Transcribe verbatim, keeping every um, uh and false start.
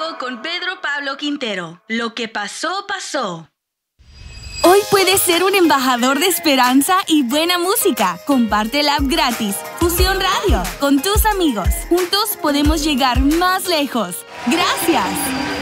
Radio con Pedro Pablo Quintero. Lo que pasó, pasó. Hoy puedes ser un embajador de esperanza y buena música. Comparte la app gratis, Fusión Radio, con tus amigos. Juntos podemos llegar más lejos. ¡Gracias!